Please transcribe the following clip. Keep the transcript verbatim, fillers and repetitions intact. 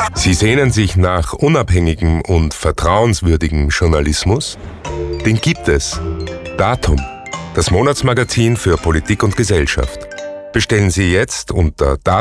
Sie sehnen sich nach unabhängigem und vertrauenswürdigem Journalismus? Den gibt es. Datum, das Monatsmagazin für Politik und Gesellschaft. Bestellen Sie jetzt unter